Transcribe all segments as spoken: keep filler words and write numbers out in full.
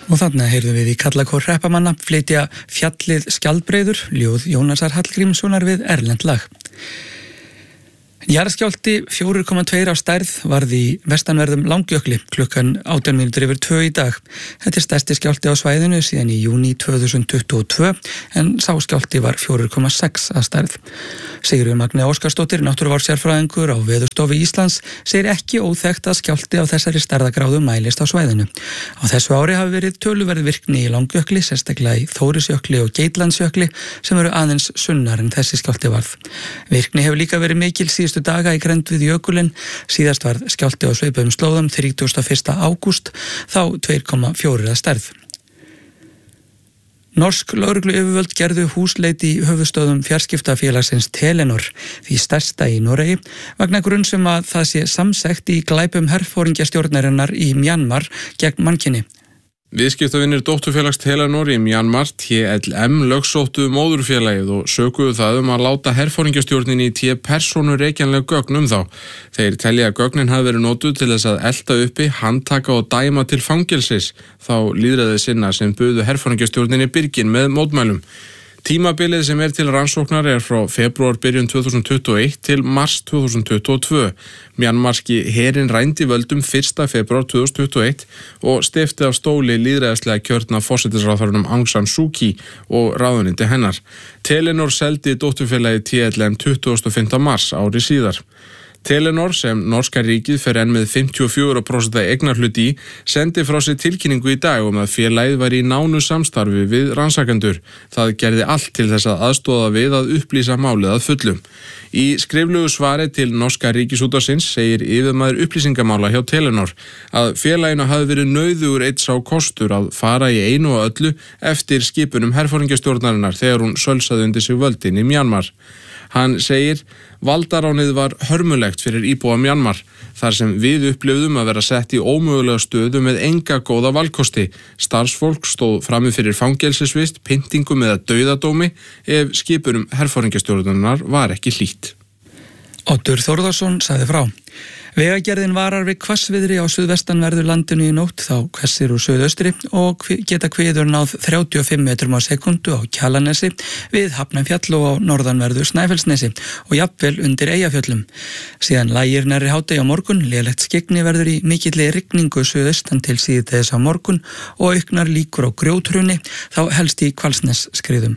Og þarna heyrðum við í Kallakór hreppamanna flytja Fjallið skjaldbreiður, ljóð Jónasar Hallgrímssonar við erlent lag. Jarðskjálfti fjögur komma tvö á stærð varð í vestanverðum Langjökli klukkan átján mínútur yfir tvö í dag. Þetta er stærsti skjálfti á svæðinu síðan í júní tvö þúsund tuttugu og tvö en sá skjálfti var fjögur komma sex að stærð. Sigríður Magnea Óskarsdóttir, náttúruvárssérfræðingur á Veðurstofu Íslands, segir ekki óþekkt að skjálfti á þessari stærðargráðu mælist á svæðinu. Á þessu ári hafi verið töluverð virkni í Langjökli, sérstaklega í Þórisjökli og Geitlandsjökli sem eru aðeins sunnar en þessi skjálfti varð. Virkni hefur líka verið mikil síðustu daga í grennd við jökulinn. Síðast var skjálfti á svipuðum slóðum þrítugasta og fyrsta ágúst, þá tvö komma fjögur að stærð. Norsk lögregluyfirvöld gerðu húsleit í höfuðstöðvum fjarskiptafélagsins Telenor, því stærsta í Noregi, vegna grunns um að það sé samsekt í glæpum herforingjastjórnarinnar í Mjanmar gegn mannkyni. Viðskiptavinir dótturfélags Telenor í Mjanmar, T L M, lögsóttu móðurfélagið og sökuðu það um að láta herforingjastjórninni í té persónureikjanleg gögn um þá. Þeir telja að gögnin hafi verið notuð til þess að elta uppi, handtaka og dæma til fangelsis þá lýðræði sinna sem buðu herforingjastjórninni byrgin með mótmælum. Tímabilið sem er til rannsóknar er frá febrúar byrjun tvö þúsund tuttugu og eitt til mars tvö þúsund tuttugu og tvö. Mjanmarski herinn rændi völdum fyrsta febrúar tvö þúsund tuttugu og eitt og steypti af stóli lýðræðislega kjörna forsætisráðherranum Aung San Suu Kyi og ráðuneyti hennar. Telenor seldi dótturfélagið T L M tuttugasta og fimmta mars ári síðar. Telenor, sem norska ríkið fer enn með fimmtíu og fjögur prósent eignarhlut í, sendi frá sig tilkynningu í dag um að félagið var í nánu samstarfi við rannsakendur. Það gerði allt til þess að aðstoða við að upplýsa málið að fullum. Í skriflegu svari til norska ríkisútvarpsins segir yfirmaður upplýsingamála hjá Telenor að félaginu hafi verið nauðugur einn sá kostur að fara í einu og öllu eftir skipunum herforingjastjórnarinnar þegar hún sölsaði undir sig völdin í Mjanmar. Hann segir, valdaránið var hörmulegt fyrir íbúa Mjanmar, þar sem við upplifðum að vera sett í ómögulega stöðu með enga góða valkosti. Starfsfólk stóð frammi fyrir fangelsisvist, pyntingum eða dauðadómi ef skipunum herforingjastjórnarinnar var ekki hlýtt. Oddur Þórðarsson sagði frá. Vegagerðin varar við hvassviðri á suðvestanverðu landinu í nótt, þá hvessir úr suðaustri og geta hviður náð þrjátíu og fimm metrum á sekundu á Kjalarnesi, við Hafnarfjall og á norðanverðu Snæfellsnesi og jafnvel undir Eyjafjöllum. Síðan lægir nærri hádegi á morgun, lélegt skyggni verður í mikilli rigningu suðaustan til síðdegis á morgun og auknar líkur á grjóthruni, þá helst í Hvalsnesskriðum.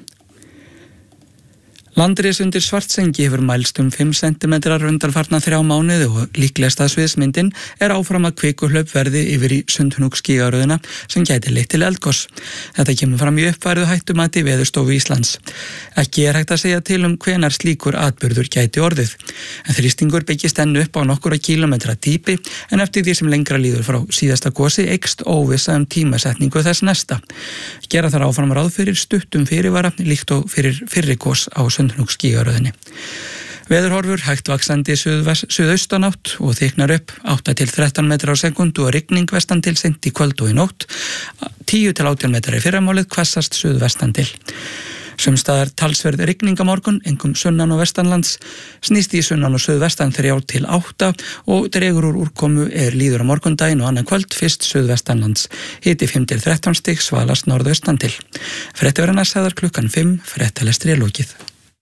Landris undir Svartsengi hefur mælst um fimm sentimetrar undanfarna þrjá mánuði og líklegasta sviðsmyndin er áfram að kvikuhlaup verði yfir í Sundhnúksgígaröðina sem gæti leitt til eldgoss. Þetta kemur fram í uppfærðu hættumati Veðurstofu Íslands. Ekki er hægt að segja til um hvenær slíkur atburður gæti orðið. En þrýstingur byggist enn upp á nokkura kílómetra dýpi en eftir því sem lengra líður frá síðasta gosi eykst óvissa um tímasetningu þess næsta. Gera þar áfram ráð fyrir stuttum fyrirvara líkt og fyrir fyrri gos á Sundhnúksgígaröðinni. Veðurhorfur hægt vaxandi suðaustanátt og þyknar upp átta til þrettán metrar á sekundu og rigning vestan til seint í kvöld og í nótt, tíu til átján metrar í fyrramálið, hvassast suðvestan til. Sums staðar talsverð rigning á morgun, einkum sunnan og vestanlands, snýst í sunnan og suðvestan þrjár til átta og dregur úr úrkomu er líður á morgundaginn og annan kvöld fyrst suðvestanlands. Hiti fimm til þrettán stig, svalast norðaustan til. Fréttir verða sagðar klukkan fimm, fréttalestri er lokið.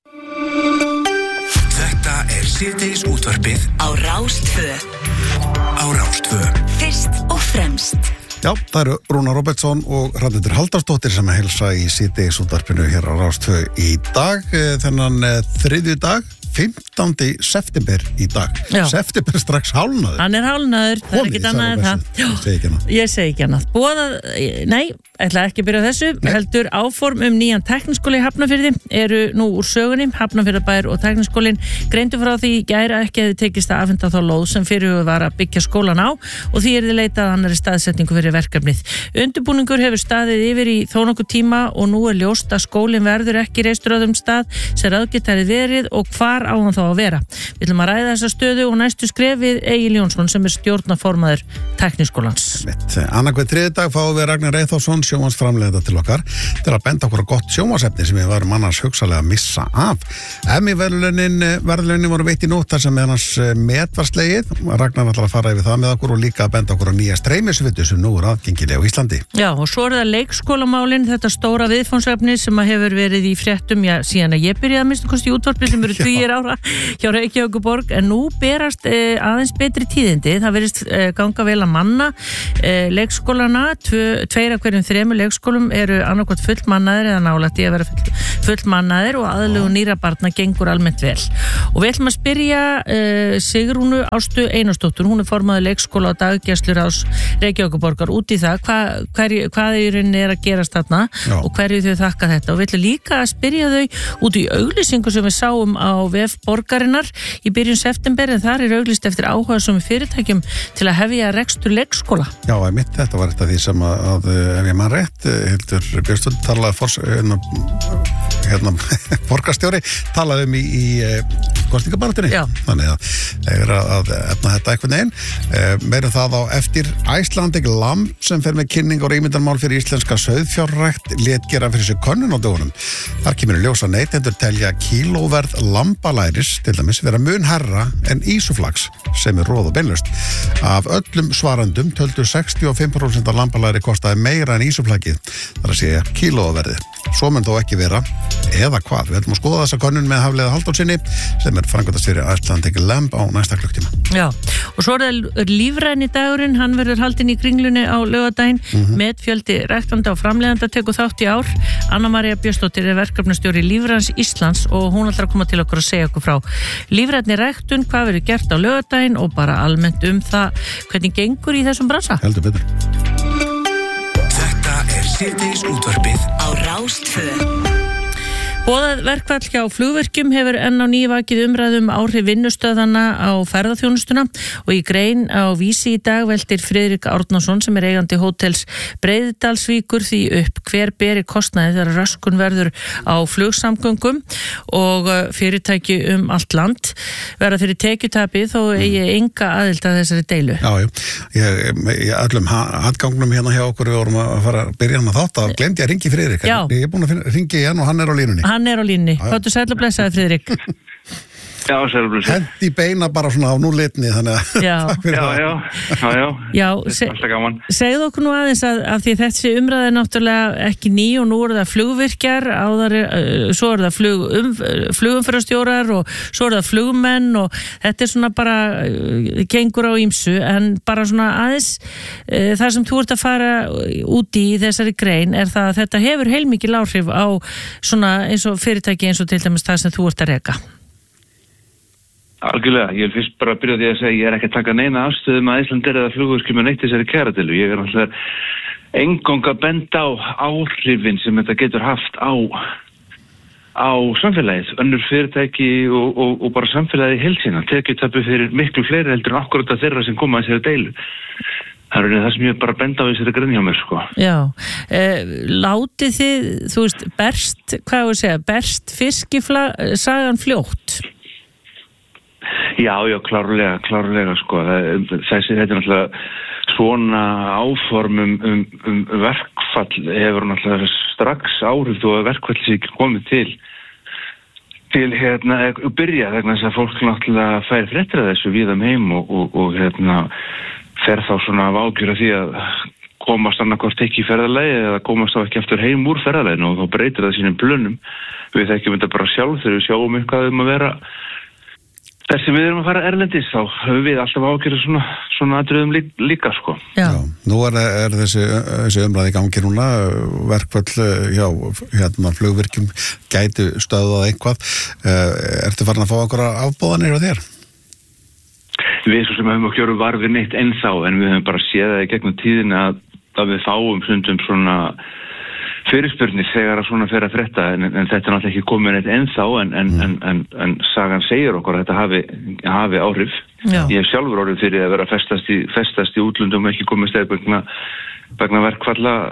Þetta er síðdegis útvarpið á Rás tvö. Á Rás tvö. Fyrst og fremst. Já, það eru Rúnar Robertsson og Hrafnhildur Halldórsdóttir sem heilsa í síðdegis útvarpinu hér á Rás tvö í dag, þennan þriðju dag, fimmtándi september í dag. Já. September strax hálnaður. Hann er hálnaður, það er ekkert annað en það. Ég segi ekki annað. Ég segi ekki annað. Boðað, nei, ætla ekki að byrja á þessu, nei. Heldur áform um nýjan tækniskóla í Hafnarfirði eru nú úr sögunni. Hafnarfirðarbær og tækniskólinn greindu frá því í gær að ekki hefði tekist að afhenda þá lóð sem fyrirhugað var að byggja skólan á og því er þið leitað annarri staðsetningu fyrir verkefnið. Undirbúningur hefur staðið yfir í þó nokkuð tíma og nú er ljóst að skólinn verður ekki reistur á þeim stað sem ráðgert hafi verið og hvar hvar á hann þá að vera? Við ætlum að ræða þessa stöðu og næstu skref við Egil Jónsson sem er stjórnarformaður Tækniskólans. Annað hver þriðjudag fáum við Ragnar Eyþórsson, sjónvarpsframleiðanda til okkar, til að benda okkur á gott sjónvarpsefni sem við varum annars hugsalega að missa af. Emmy-verðlaunin verðlaunin voru veitt í nótt þar sem með hans met var slegið. Ragnar ætlar að fara yfir það með okkur og líka að benda okkur á nýja streymisvitu sem nú er aðgengileg á Íslandi. Já, og svo er það leikskólamálin, þetta stóra viðfangsefni sem hefur verið í fréttum, já, síðan að ég byrjaði að minnsta kosti í útvarpi sem eru tugir ára hjá Reykjavíkurborg, en nú berast eh, aðeins betri tíðindi. Það verðist eh, ganga vel að manna eh, leikskólana, Tve, tveir af hverjum þremur leikskólum eru annarkvæmt fullmannaðir eða nálægt í að vera full, fullmannaðir og aðlögu nýra barna gengur almennt vel. Og við ætlum að spyrja eh, Sigrúnu Ástu Einarsdóttur, hún er formaður leikskóla og daggæsluráðs Reykjavíkurborgar, út í það hva, hver, hvað í rauninni er að gerast þarna Já. Og hverju þau þakka þetta. Og við ætlum líka að spyrja þau út í auglýsingu sem við sáum á vef borgarinnar í byrjun september, en þar er auglýst eftir áhugasömu fyrirtækjum til að hefja rekstur leikskóla. Já, mitt þetta var þetta því sem að, að ef ég mann rétt, Hildur Björnsdóttir talaði fors, hérna, hérna borgarstjóri talaði um í, í kosningabaráttunni. Þannig að það er að, að efna þetta einhvern veginn. Meirum það á eftir. Icelandic Lamb sem fer með kynning og ímyndarmál fyrir íslenska sauðfjárrækt lét gera fyrir sig könnun á dögunum. Þar kemur í ljós að neytendur telja kílóverð lambalæris til dæmis vera mun herra en ísuflags sem er róð og beinlaust. Af öllum svarandum töldu sextíu og fimm prósent af lambalæri kostaði meira en ísuflagið, þar að segja kílóverðið. Svo mun þó ekki vera, eða hvað. Við ætlum að skoða þessa könnun með Hafliða Halldórssyni sem er framkvæmdastjóri Icelandic Lamb á næsta klukktíma. Já, og svo er það lífræni dagurinn, hann verður haldinn í Kringlunni á laugardaginn, mm-hmm. með fjöldi ræktanda og framleiðanda tekur þátt í ár. Anna María Björnsdóttir er verkefnastjóri Lífræns Íslands og hún ætlar að koma til okkur að segja okkur frá lífrænni ræktun, hvað verður gert á laugardaginn og bara almennt um það hvernig gengur í þessum bransa. Heldur betur. Þetta er síðdegis útvarpið á Rás tvö. Boðað verkfall hjá flugvirkjum hefur enn á ný vakið umræðum áhrif vinnustöðana á ferðaþjónustuna og í grein á Vísi í dag veltir Friðrik Árnason sem er eigandi hótels Breiðdalsvíkur því upp hver beri kostnaði þegar röskun verður á flugsamgöngum og fyrirtæki um allt land verða fyrir tekjutapi þó eigi enga aðild að þessari deilu. Já, já. Ég, ég öllum handgangnum hérna hjá okkur við vorum að fara að byrja hann að þátt að glemdi að ringi Friðrik. Ég er búin að ringi hann og hann er á línunni. Hann er á línni. Hvað er sæll og blessaði, Friðrik? Já, sæll og blessaði. Hendi beina bara svona á núlitni, þannig að já. takk fyrir já, það. Já, já, já. Já, se alltaf gaman. Segðu okkur nú aðeins að, að því þessi umræði er náttúrulega ekki ný og nú eru það flugvirkjar, áðar, uh, svo eru það flug, um, flugumferðarstjórar og svo eru það flugmenn og þetta er svona bara uh, gengur á ýmsu, en bara svona aðeins uh, það sem þú ert að fara út í þessari grein er það að þetta hefur heilmikil áhrif á svona eins og fyrirtæki eins og til dæmis það sem þú ert að reka. Algjörlega, ég vil fyrst bara byrja því að segja ég er ekki að taka neina afstöðu með Íslandir eða flugvirkjum en eitt þessari kæradilu. Ég er náttúrulega engong að benda á áhrifin sem þetta getur haft á á samfélagið, önnur fyrirtæki og, og, og bara samfélagið í heild sína. Tekjutapi fyrir miklu fleiri heldur en akkurat að þeirra sem koma að þessari deilu. Það er það sem ég bara benda á þessari grein hjá mér, sko. Já, eh, látið þið, þú veist, berst, hvað ég að segja, berst fiskisagan fljótt? Já, já, klárlega, klárlega, sko. Þessi, þetta er náttúrulega svona áformum um, um verkfall hefur náttúrulega strax áhrif þó að verkfall sé ekki komið til til hérna, byrja vegna þess að fólk náttúrulega fær fréttir af þessu víða um heim og, og, og hérna fer þá svona af ágjur af því að komast annarkvort ekki í ferðalagi eða komast þá ekki aftur heim úr ferðalaginu og þá breytir það sínum plönum. Við þekkjum þetta bara sjálf þegar við sjáum eitthvað um að vera þess sem við erum að fara erlendis, þá höfum við alltaf ágjörðu svona, svona atriðum lí, líka, sko. Já. Já, nú er, er þessi, þessi umræði gangi núna, verkfall hjá hérna, flugvirkjum gætu stöðað eitthvað. Uh, ertu farin að fá einhverja afbóðanir á þér? Við svo sem höfum ekki orðið varfið neitt ennþá, en við höfum bara séð það í gegnum tíðin að, að við fáum stundum svona fyrirspurnir þegar að svona fer að frétta en, en þetta er náttúrulega ekki komin eitt ennþá en, en, mm. en, en, en sagan segir okkur að þetta hafi, hafi áhrif. Já. Ég hef sjálfur orðið fyrir að vera festast í, festast í útlundum og ekki komið stæð vegna, vegna verkfalla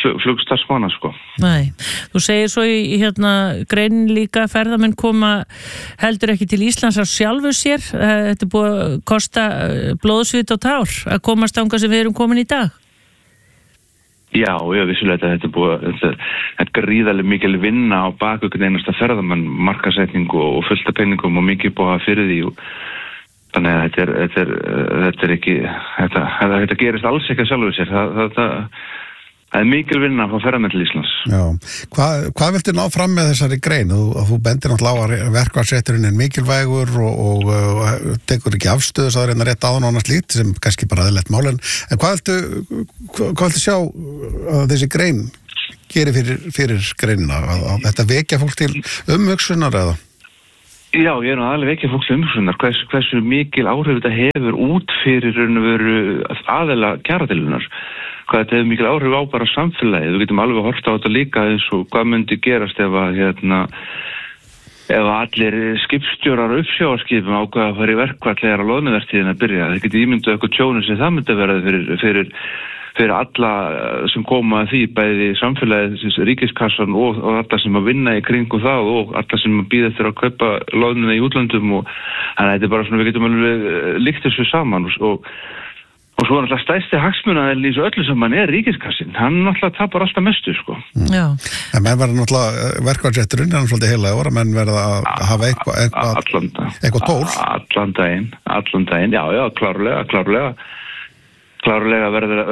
flugstarfsmanna sko. Nei, þú segir svo í hérna greinin líka ferðamenn koma heldur ekki til Íslands á sjálfu sér, þetta er búið að kosta blóðsvit og tár að komast þangað sem við erum komin í dag. Já, já, vissulega þetta er búið, þetta er gríðarlega mikil vinna á baku einhvern einasta ferðamann, markasetningu og fullta penningum og mikið búið að fyrir því og þannig að þetta er, þetta er, þetta er ekki, þetta, þetta gerist alls ekki að sjálfu sér, það, það, það, það er mikil vinna að fá ferðamenn til Íslands. Já, hvað, hvað viltu ná fram með þessari grein? Þú, þú bendir náttúrulega á að verkfallsrétturinn er mikilvægur og, og, og tekur ekki afstöðu svo það er einnig rétt áðan og annars lít sem kannski bara aðeinslegt mál, en hvað viltu, hvað, hvað viltu sjá að þessi grein gerir fyrir, fyrir greinina? Að, að þetta vekja fólk til umhugsunar eða? Já, ég er nú aðalega vekja fólks umhugsunar, hvers, hversu mikil áhrif þetta hefur út fyrir aðeila kjaradeilurnar. Hvað þetta hefur mikil áhrif á bara samfélagið. Við getum alveg hort á þetta líka eins og hvað myndi gerast ef að, hérna, ef allir skipstjórar og uppsjávarskipum ákveða að fara í verkfall þegar að loðnuvertíðin að byrja. Það getur ímynduð eitthvað tjónu sem það myndi verða fyrir, fyrir, fyrir alla sem koma að því, bæði samfélagið, ríkiskassan og, og alla sem að vinna í kringum það og alla sem að bíða eftir að kaupa loðnuna í útlandum og þannig að þetta er bara svona, við getum alveg líkt þessu saman og, og Og svo er náttúrulega stærsti hagsmunaðil í þessu öllu saman er ríkiskassin. Hann náttúrulega tapar alltaf mestu, sko. Já. En menn verða náttúrulega verkfallsrétturinn, hann er svolítið heila ára, menn verða að hafa eitthvað eitthvað eitthvað tól. Allan daginn, allan daginn, já, já, klárlega, klárlega. Klárlega verður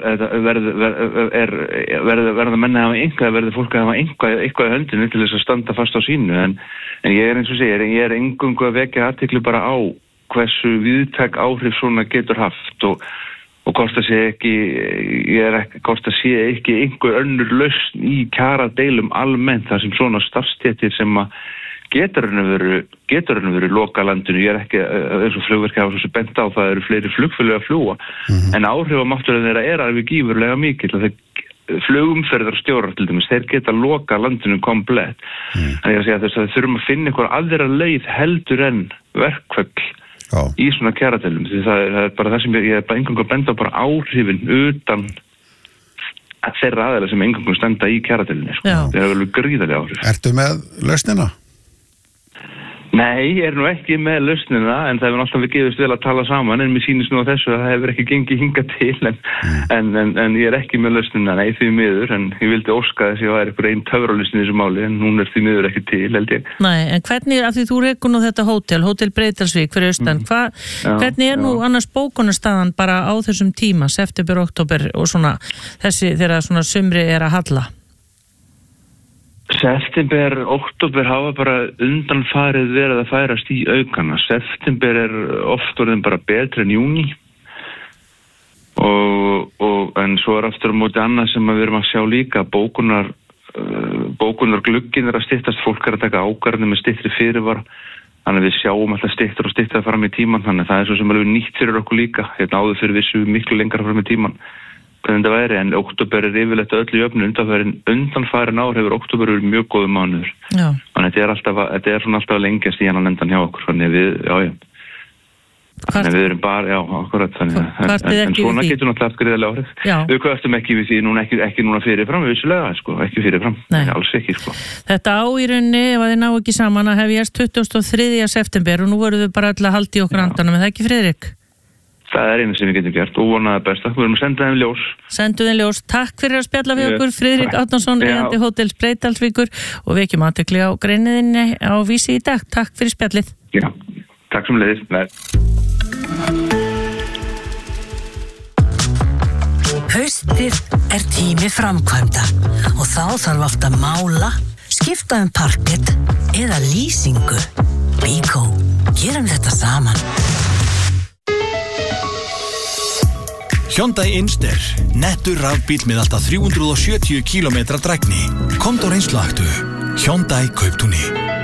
verða menni að hafa einhvað, verður fólk að hafa einhvað, eitthvað í höndinu til þess að standa fast á sínu. En, en ég er eins og segir, ég er engungu að vekja athygli bara á hversu viðtæk áhrif svona getur haft og, og hvort það sé ekki, ég er ekki, hvort það sé ekki einhver önnur lausn í kjaradeilum almennt þar sem svona starfstéttir sem að getur henni veru, getur henni veru loka landinu, ég er ekki eins og flugverki hafa svo sem bent á það eru fleiri flugfélög að fljúa, mm-hmm. en áhrifamátturinn þeirra er alveg gífurlega mikill og þeir flugumferðar stjórar til dæmis, þeir geta loka landinu komplett. Mm. Þannig að segja þess að þeir þurfum að finna einhver aðra leið heldur en verkfall Já. Í svona kjaradeilum, því það er, það er bara það sem ég, ég er bara engangu að benda á bara áhrifin utan að þeirra aðeila sem engangu standa í kjaradeilinu, sko. Það er alveg gríðarlega áhrif. Ertu með lausnina? Nei, ég er nú ekki með lausnina, en það hefur alltaf við gefist vel að tala saman, en mér sýnist nú á þessu að það hefur ekki gengið hingað til, en, mm. en, en, en ég er ekki með lausnina, nei, því miður, en ég vildi óska þess að ég væri eitthvað einn töfralausn í þessu máli, en hún er því miður ekki til, held ég. Nei, en hvernig, af því þú rekur nú þetta hótel, Hótel Breiðdalsvík fyrir austan, mm. Hva, já, hvernig er nú já. Annars bókunarstaðan bara á þessum tíma, september, október og svona, þessi þegar svona sumri er að halla? September, október hafa bara undanfarið verið að færast í aukana. September er oft orðin bara betri en júni og, og en svo er aftur á móti annað sem við erum að sjá líka bókunar, uh, bókunar glugginn er að styttast, fólk er að taka ákvarðanir með styttri fyrirvar, þannig að við sjáum alltaf styttur og styttur fram í tíman, þannig að það er svo sem alveg nýtt fyrir okkur líka, hérna áður fyrir vissu miklu lengra fram í tíman. Hvernig þetta væri, en október er yfirleitt öllu jöfnu undanfærin, undanfærin ár hefur október verið mjög góðu mánuður. Já. Þannig þetta er alltaf, þetta er svona alltaf að lengjast í hann endan hjá okkur, þannig við, já, já. Þannig við erum bara, já, akkurat, þannig að, en, en, en svona getur náttúrulega haft greiðarlega áhrif. Já. Við kvöftum ekki við því, núna ekki, ekki núna fyrirfram, við vissulega, sko, ekki fyrirfram, alls ekki, sko. Þetta á í rauninni, ef að þið ná ekki saman að hefjast tuttugasta og þriðja september og nú voru við bara öll að halda í okkur andanum, er það ekki, Friðrik? Það er einu sem við getum gert og vonaði besta. Við erum að senda þeim ljós. Sendu þeim ljós. Takk fyrir að spjalla við okkur, Friðrik Árnason, eigandi Hótels Breiðdalsvíkur og vekjum athygli á greiniðinni á Vísi í dag. Takk fyrir spjallið. Já, takk sem leiðis. Nei. Haustið er tími framkvæmda og þá þarf oft að mála, skipta um parkett eða lýsingu. Bíkó, gerum þetta saman. Hyundai Inster, nettur rafbíll með alltaf þrjú hundruð og sjötíu kílómetra drægni. Komdu á reynslahættu. Hyundai Kauptúni.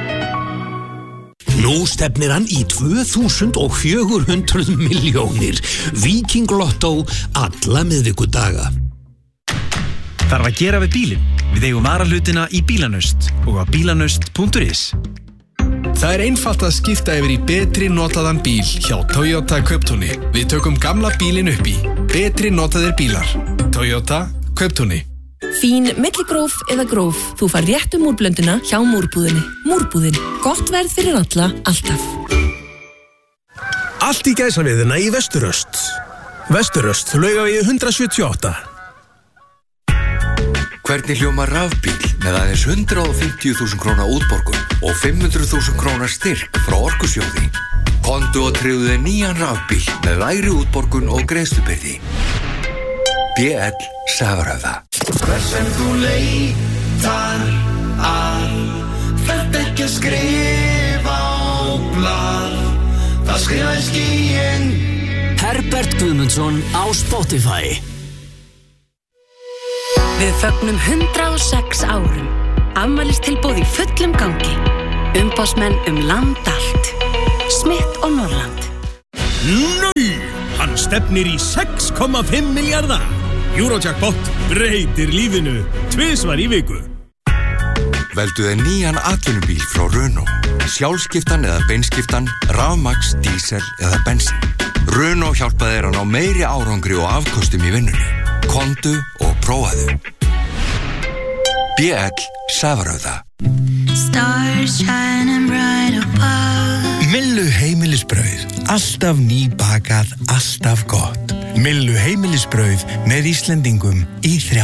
Nú stefnir hann í tvö þúsund og fjögur hundruð milljónir. Viking Lotto alla miðvikudaga. Þarf að gera við bílinn? Við eigum varahlutina í Bílanust og á bílanust punktur is. Það er einfalt að skipta yfir í betri notaðan bíl hjá Toyota Kauptúni. Við tökum gamla bílinn upp í betri notaðir bílar. Toyota Kauptúni. Fín milligróf eða gróf, þú fær réttu múrblönduna hjá Múrbúðinni. Múrbúðin, gott verð fyrir alla, alltaf. Allt í gæsaviðina í Vesturöst. Vesturöst, Laugavegi hundrað sjötíu og átta. Hvernig hljómar rafbíl með aðeins hundrað og fimmtíu þúsund króna útborgun og fimm hundruð þúsund króna styrk frá Orkusjóði? Komdu og tryggðu þér nýjan rafbíl með lægri útborgun og greiðslubyrði. B L Safröða. Hver sem þú leitar að, þarft ekki að skrifa á blað, það skrifaði skýin. Herbert Guðmundsson á Spotify. Við fögnum hundrað og sex árum. Afmælistilboð í fullum gangi. Umboðsmenn um land allt. Smith og Norrland. Nei, hann stefnir í sex komma fimm milljarða. Eurojackpot breytir lífinu tvisvar í viku. Veldu þér nýjan atvinnubíl frá Renault. Sjálfskiptan eða beinskiptan, rafmagns, dísel eða bensín. Renault hjálpa þér að ná meiri árangri og afkostum í vinnunni. Komdu og prófaðu. B L Safröða. Stars shining bright above. Millu heimilisbrauð. Alltaf nýbakað, alltaf gott. Millu heimilisbrauð með Íslendingum í þrjá